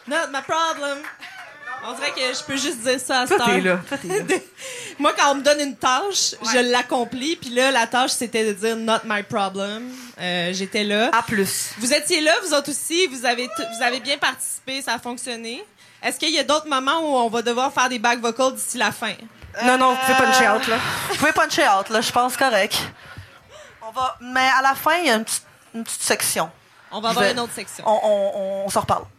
Not my problem. On dirait que je peux juste dire ça à cette Toi, t'es heure. là. Moi, quand on me donne une tâche, je l'accomplis. Puis là, la tâche, c'était de dire not my problem. J'étais là. A plus. Vous étiez là, vous autres aussi. Vous avez bien participé. Ça a fonctionné. Est-ce qu'il y a d'autres moments où on va devoir faire des back vocals d'ici la fin? Non, vous pouvez puncher out, là. Vous pouvez puncher out, là. Je pense correct. Mais à la fin, il y a une petite section. On va avoir une autre section. On s'en reparle.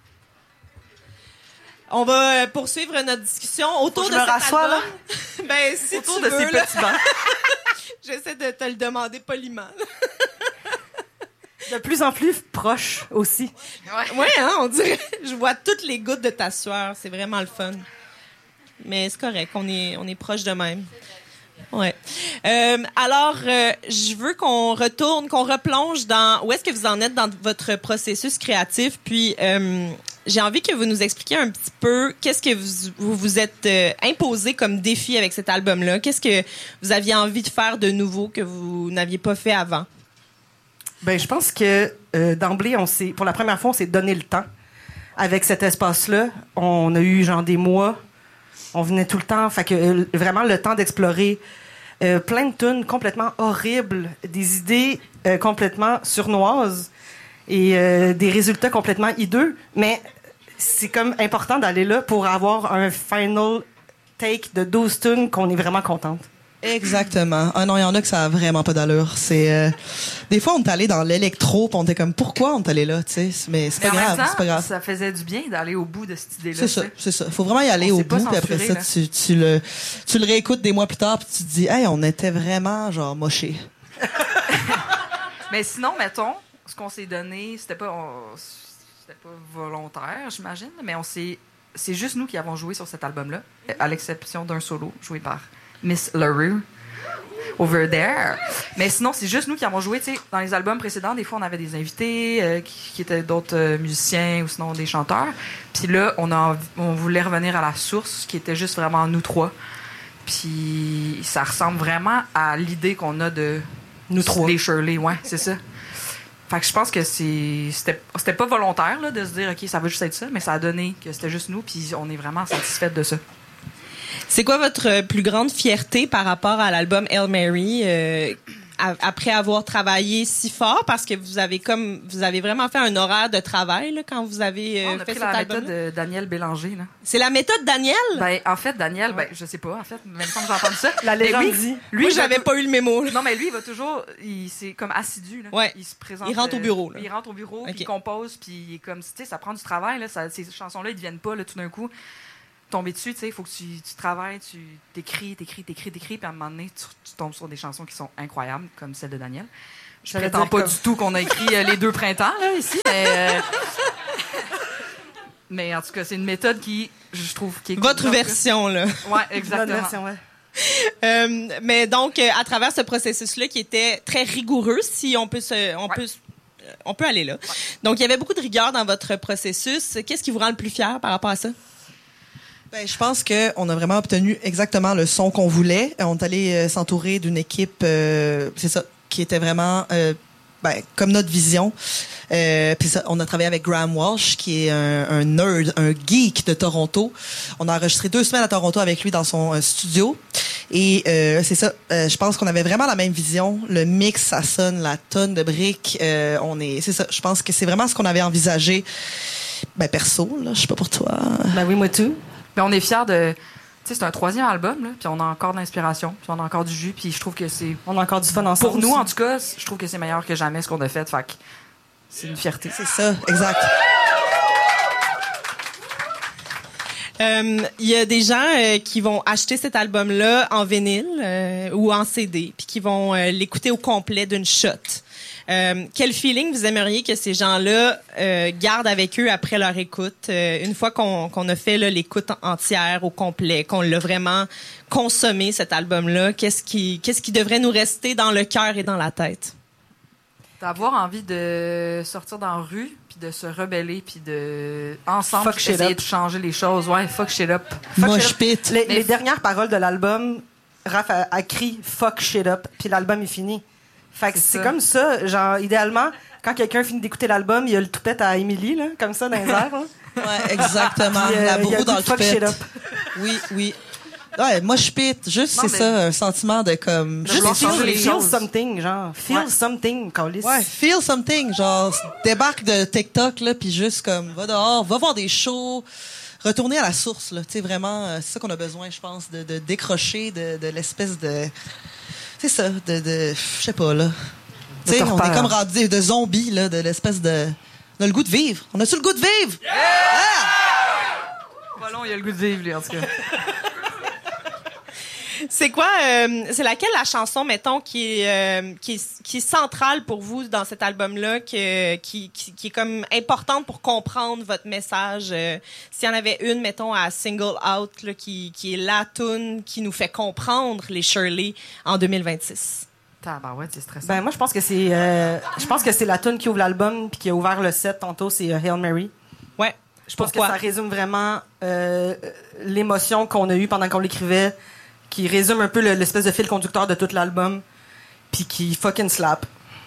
On va poursuivre notre discussion autour de je me cet rassois, album. Ben, si Autour tu de veux, ces là. petits bancs. J'essaie de te le demander poliment. De plus en plus proche aussi. Ouais, hein, on dirait. Je vois toutes les gouttes de ta sueur. C'est vraiment le fun. Mais c'est correct, on est proche de même. Ouais. Alors, je veux qu'on replonge dans où est-ce que vous en êtes dans votre processus créatif. Puis, j'ai envie que vous nous expliquiez un petit peu qu'est-ce que vous êtes imposé comme défi avec cet album-là. Qu'est-ce que vous aviez envie de faire de nouveau que vous n'aviez pas fait avant? Ben, je pense que d'emblée, pour la première fois, on s'est donné le temps. Avec cet espace-là, on a eu genre des mois. On venait tout le temps. Fait que vraiment le temps d'explorer plein de tunes complètement horribles, des idées complètement surnoises et des résultats complètement hideux. Mais c'est comme important d'aller là pour avoir un final take de 12 tunes qu'on est vraiment contente. Exactement. Ah non, il y en a que ça a vraiment pas d'allure. C'est des fois on est allé dans l'électro, puis on était comme pourquoi on est allé là, tu sais, mais c'est pas grave, c'est pas grave. Ça faisait du bien d'aller au bout de cette idée-là. C'est ça. Faut vraiment y aller au bout, puis après ça tu le réécoutes des mois plus tard, puis tu te dis "Hey, on était vraiment genre mochés." Mais sinon, mettons, ce qu'on s'est donné, c'était pas volontaire, j'imagine, mais c'est juste nous qui avons joué sur cet album-là, à l'exception d'un solo joué par Miss LaRue, over there. Mais sinon, c'est juste nous qui avons joué. Tu sais, dans les albums précédents, des fois, on avait des invités qui étaient d'autres musiciens ou sinon des chanteurs. Puis là, on voulait revenir à la source, qui était juste vraiment nous trois. Puis ça ressemble vraiment à l'idée qu'on a de nous trois. Les Shirley, ouais, c'est ça. Fait que je pense que c'était pas volontaire là, de se dire, OK, ça va juste être ça, mais ça a donné que c'était juste nous, puis on est vraiment satisfaite de ça. C'est quoi votre plus grande fierté par rapport à l'album Hail Mary après avoir travaillé si fort, parce que vous avez vraiment fait un horaire de travail là, quand vous avez on a fait pris cet la album. méthode de Daniel Bélanger. Là. C'est la méthode Daniel? Ben, en fait, Daniel, je sais pas, en fait, même temps que j'ai entendu ça. La légende dit. Lui, j'avais pas eu le mémo. Là. Non, mais lui, il va toujours, c'est comme assidu. Là. Ouais. Il se présente. Il rentre au bureau. Là. Il rentre au bureau, Okay. puis il compose, puis il est comme, tu sais, ça prend du travail. Là, ces chansons-là, ils ne deviennent pas là, tout d'un coup tomber dessus. Tu sais, il faut que tu travailles, tu t'écris, puis à un moment donné, tu tombes sur des chansons qui sont incroyables, comme celle de Daniel. Je prétends pas du tout qu'on a écrit les 2 printemps là, ici, mais en tout cas, c'est une méthode qui, je trouve, qui est votre cool, version là. Ouais, exactement. Notre version, ouais. Mais donc, à travers ce processus-là qui était très rigoureux, si on peut on peut aller là. Ouais. Donc, il y avait beaucoup de rigueur dans votre processus. Qu'est-ce qui vous rend le plus fier par rapport à ça? Ben, je pense qu'on a vraiment obtenu exactement le son qu'on voulait. On est allé s'entourer d'une équipe, c'est ça, qui était vraiment comme notre vision. Puis ça, on a travaillé avec Graham Walsh, qui est un nerd, un geek de Toronto. On a enregistré 2 semaines à Toronto avec lui dans son studio. Et c'est ça, je pense qu'on avait vraiment la même vision. Le mix, ça sonne, la tonne de briques. C'est ça, je pense que c'est vraiment ce qu'on avait envisagé. Ben perso, là, je sais pas pour toi. Ben oui, moi tout. Mais on est fiers de... Tu sais, c'est un 3e album, là, puis on a encore de l'inspiration, puis on a encore du jus, puis je trouve que c'est... On a encore du fun ensemble. Pour nous, aussi. en tout cas, je trouve que c'est meilleur que jamais ce qu'on a fait, fait que c'est une fierté. C'est ça, exact. Il y a des gens qui vont acheter cet album-là en vinyle ou en CD, puis qui vont l'écouter au complet d'une shot. Quel feeling vous aimeriez que ces gens-là gardent avec eux après leur écoute, une fois qu'on a fait là, l'écoute entière au complet, qu'on l'a vraiment consommé cet album-là, qu'est-ce qui devrait nous rester dans le cœur et dans la tête? D'avoir envie de sortir dans la rue, puis de se rebeller, puis de ensemble essayer de changer les choses. Ouais, fuck shit up. Mosh pit. Les dernières paroles de l'album, Raph a crié fuck shit up, puis l'album est fini. Fait que c'est comme ça, genre, idéalement, quand quelqu'un finit d'écouter l'album, il y a le toupette à Émilie, là, comme ça, dans les airs, là. Ouais, exactement. Puis, la il y a bourreau dans le fuck shit pet. up. Oui, oui. Ouais, moi, je pite. Juste, Non, c'est mais- ça, un sentiment de comme... De Juste vouloir changer les Feel choses. something, genre. Feel Ouais. something, Callis. Ouais, feel something. Genre, débarque de TikTok, là, puis juste comme, va dehors, va voir des shows, retourner à la source, là. Tu sais, vraiment, c'est ça qu'on a besoin, je pense, de décrocher de l'espèce de... C'est ça, je sais pas, là. Tu sais, on est comme rendu de zombies, là, de l'espèce de... On a le goût de vivre. On a-tu le goût de vivre? Pas long, il a le goût de vivre, lui, en tout cas. C'est quoi, c'est laquelle la chanson, mettons, qui est centrale pour vous dans cet album-là, qui est comme importante pour comprendre votre message? S'il y en avait une, mettons, à Single Out, là, qui est la tune qui nous fait comprendre les Shirley en 2026. Tabarouette, c'est stressant. Ben, moi, je pense que c'est la tune qui ouvre l'album puis qui a ouvert le set tantôt, c'est Hail Mary. Ouais. Je pense Pourquoi? que ça résume vraiment l'émotion qu'on a eue pendant qu'on l'écrivait, qui résume un peu l'espèce de fil conducteur de tout l'album, puis qui fucking slap.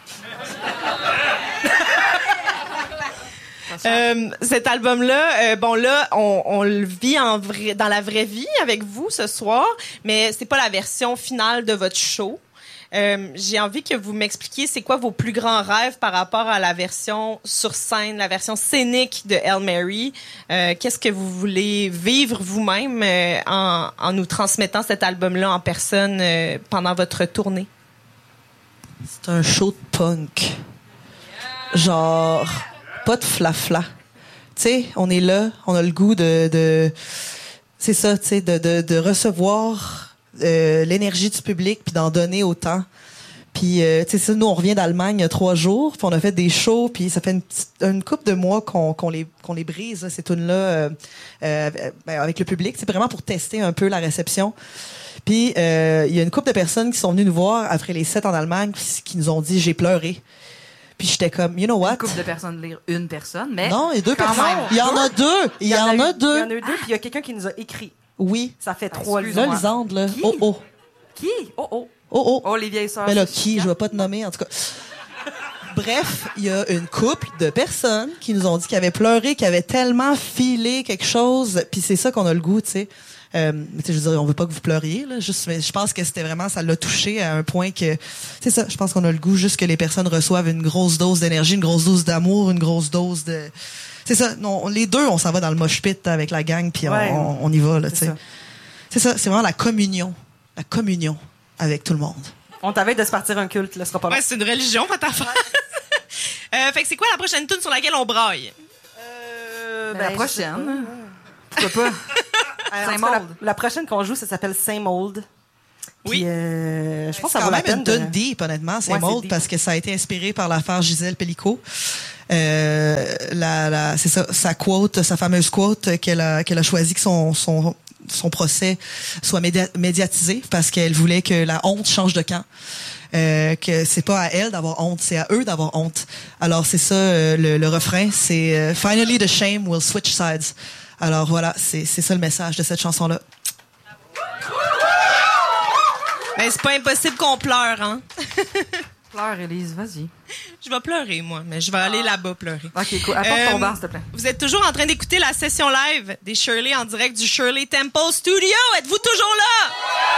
Cet album-là, bon là, on le vit dans la vraie vie avec vous ce soir, mais c'est pas la version finale de votre show. J'ai envie que vous m'expliquiez c'est quoi vos plus grands rêves par rapport à la version sur scène, la version scénique de Hail Mary. Qu'est-ce que vous voulez vivre vous-même en nous transmettant cet album-là en personne pendant votre tournée? C'est un show de punk. Genre, pas de flafla. Tu sais, on est là, on a le goût c'est ça, tu sais, de recevoir l'énergie du public puis d'en donner autant. Puis tu sais ça, nous on revient d'Allemagne il y a 3 jours, puis on a fait des shows, puis ça fait une couple de mois qu'on les brise là, ces tunes là avec le public, c'est vraiment pour tester un peu la réception. Puis il y a une couple de personnes qui sont venues nous voir après les sets en Allemagne qui nous ont dit j'ai pleuré. Puis j'étais comme you know what? Une couple de personnes lire une personne, mais Non, il y a 2 quand personnes. même. Il y en a 2. Il y en a 2. Il y en a eu 2, puis il y a quelqu'un qui nous a écrit. Oui. Ça fait 3 excuse-moi. Là, Lisande, là. Qui? Oh, oh. Qui? Oh, oh. Oh, oh. Oh, les vieilles sœurs. Mais là, c'est qui? chiant. Je vais pas te nommer, en tout cas. Bref, il y a une couple de personnes qui nous ont dit qu'ils avaient pleuré, qu'ils avaient tellement filé quelque chose. Puis c'est ça qu'on a le goût, tu sais. Mais tu sais, je veux dire, on veut pas que vous pleuriez, là. Juste, mais je pense que c'était vraiment, ça l'a touché à un point que, c'est ça. Je pense qu'on a le goût juste que les personnes reçoivent une grosse dose d'énergie, une grosse dose d'amour, une grosse dose de, c'est ça. Non, les deux, on s'en va dans le mosh pit avec la gang, puis Ouais. on y va, là, tu C'est sais. ça. C'est ça. C'est vraiment la communion avec tout le monde. On t'avait de se partir un culte, là, ce sera pas long. Ouais, c'est une religion, votre affaire. Fait que c'est quoi la prochaine tune sur laquelle on braille? La prochaine. Pourquoi pas? En tout cas, la prochaine qu'on joue, ça s'appelle Same Old. Oui. Puis, je pense que ça C'est vaut quand la même peine une tune deep, honnêtement, c'est Ouais, c'est Mold, deep. parce que ça a été inspiré par l'affaire Gisèle Pellicot. C'est ça, sa fameuse quote qu'elle a choisi que son procès soit médiatisé parce qu'elle voulait que la honte change de camp. Que c'est pas à elle d'avoir honte, c'est à eux d'avoir honte. Alors c'est ça le refrain, c'est Finally the shame will switch sides. Alors voilà, c'est ça le message de cette chanson-là. Ben, c'est pas impossible qu'on pleure, hein? Pleure, Élise, vas-y. Je vais pleurer, moi, mais je vais aller là-bas pleurer. OK, cool. Apporte ton bar, s'il te plaît. Vous êtes toujours en train d'écouter la session live des Shirley en direct du Shirley Temple Studio. Êtes-vous toujours là?